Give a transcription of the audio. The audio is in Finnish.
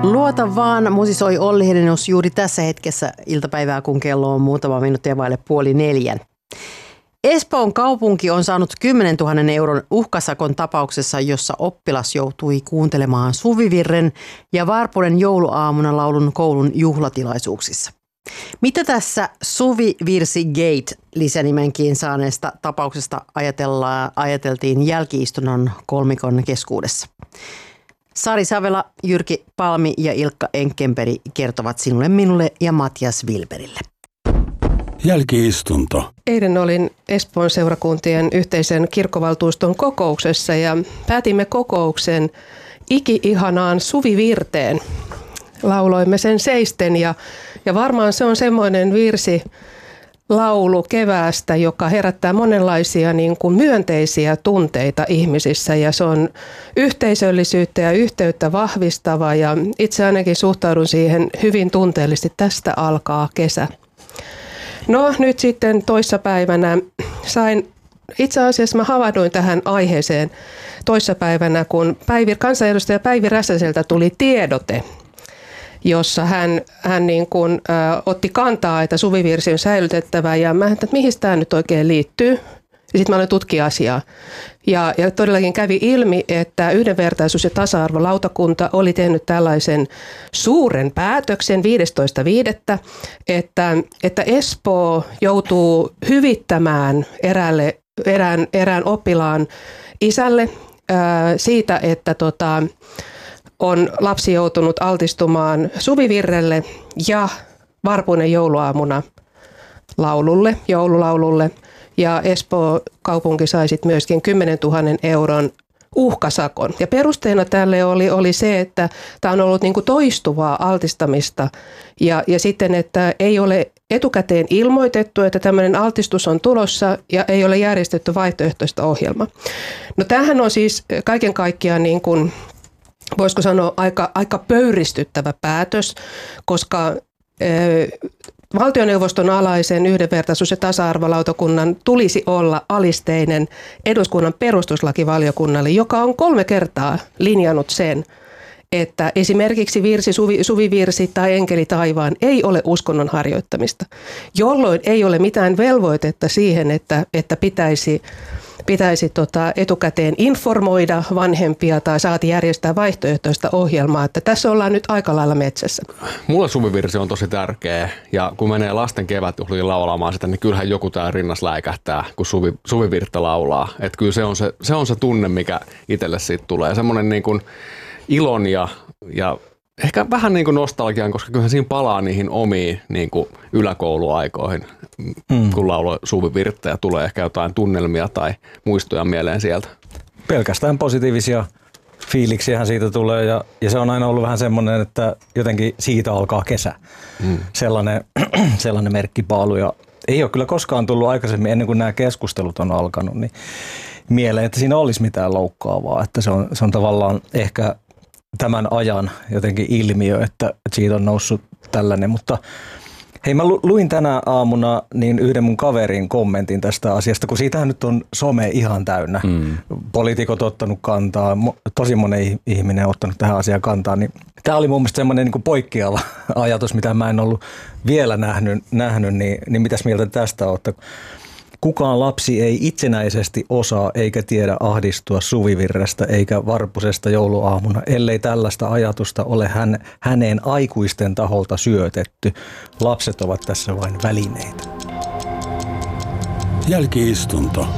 Luota vaan, musisoi Olli Hedenus juuri tässä hetkessä iltapäivää, kun kello on muutama minuuttia vaille 3:30. Espoon kaupunki on saanut 10 000 euron uhkasakon tapauksessa, jossa oppilas joutui kuuntelemaan Suvivirren ja Varpunen jouluaamuna laulun koulun juhlatilaisuuksissa. Mitä tässä Suvivirsi Gate -lisänimenkin saaneesta tapauksesta ajateltiin jälki-istunnon kolmikon keskuudessa? Sari Savela, Jyrki Palmi ja Ilkka Enkenperi kertovat sinulle, minulle ja Matias Wilberille. Jälki-istunto. Eilen olin Espoon seurakuntien yhteisen kirkkovaltuuston kokouksessa ja päätimme kokouksen iki-ihanaan Suvivirteen. Lauloimme sen seisten ja varmaan se on semmoinen virsi, laulu keväästä, joka herättää monenlaisia niin kuin myönteisiä tunteita ihmisissä ja se on yhteisöllisyyttä ja yhteyttä vahvistava ja itse ainakin suhtaudun siihen hyvin tunteellisesti. Tästä alkaa kesä. No nyt sitten toissapäivänä itse asiassa mä havahduin tähän aiheeseen toissapäivänä, kun kansanedustaja Päivi Räsäseltä tuli tiedote, jossa hän niin kuin, otti kantaa, että Suvivirsi on säilytettävä ja mä ajattelin, että mihin tämä nyt oikein liittyy. Ja sitten mä aloin tutkia asiaa. Ja todellakin kävi ilmi, että yhdenvertaisuus- ja tasa-arvolautakunta oli tehnyt tällaisen suuren päätöksen 15.5., että Espoo joutuu hyvittämään erään oppilaan isälle siitä, että on lapsi joutunut altistumaan Suvivirrelle ja Varpunen jouluaamuna joululaululle. Ja Espoo kaupunki sai sitten myöskin 10 000 euron uhkasakon. Ja perusteena tälle oli se, että tämä on ollut niinku toistuvaa altistamista ja sitten, että ei ole etukäteen ilmoitettu, että tämmöinen altistus on tulossa ja ei ole järjestetty vaihtoehtoista ohjelmaa. No tämähän on siis kaiken kaikkiaan niin kuin, voisiko sanoa aika pöyristyttävä päätös, koska valtioneuvoston alaisen yhdenvertaisuus- ja tasa-arvolautakunnan tulisi olla alisteinen eduskunnan perustuslakivaliokunnalle, joka on 3 kertaa linjannut sen, että esimerkiksi Suvivirsi tai Enkeli taivaan ei ole uskonnon harjoittamista, jolloin ei ole mitään velvoitetta siihen, että pitäisi etukäteen informoida vanhempia tai saati järjestää vaihtoehtoista ohjelmaa, että tässä ollaan nyt aika lailla metsässä. Mulle Suvivirsi on tosi tärkeä ja kun menee lasten kevätjuhliin laulamaan sitä, niin kyllähän joku tää rinnas läikähtää, kun Suvivirttä laulaa. Että kyllä se on se tunne, mikä itselle siitä tulee. Semmoinen niin kuin ilon ja ehkä vähän niin kuin nostalgian, koska kyllähän siinä palaa niihin omiin niin kuin yläkouluaikoihin, kun laulaa Suvivirttä ja tulee ehkä jotain tunnelmia tai muistoja mieleen sieltä. Pelkästään positiivisia fiiliksiähän siitä tulee ja se on aina ollut vähän semmoinen, että jotenkin siitä alkaa kesä. Sellainen merkkipaalu ja ei ole kyllä koskaan tullut aikaisemmin ennen kuin nämä keskustelut on alkanut, niin mieleen, että siinä olisi mitään loukkaavaa, että se on tavallaan ehkä tämän ajan jotenkin ilmiö, että siitä on noussut tällainen, mutta hei, mä luin tänä aamuna niin yhden mun kaverin kommentin tästä asiasta, kun siitähän nyt on some ihan täynnä. Poliitikot ottanut kantaa, tosi monen ihminen on ottanut tähän asiaan kantaa, niin tämä oli mun mielestä semmoinen niin kuin poikkeava ajatus, mitä mä en ollut vielä nähnyt niin mitäs mieltä tästä olette? Kukaan lapsi ei itsenäisesti osaa eikä tiedä ahdistua Suvivirrestä eikä Varpusesta jouluaamuna, ellei tällaista ajatusta ole häneen aikuisten taholta syötetty. Lapset ovat tässä vain välineitä. Jälki-istunto.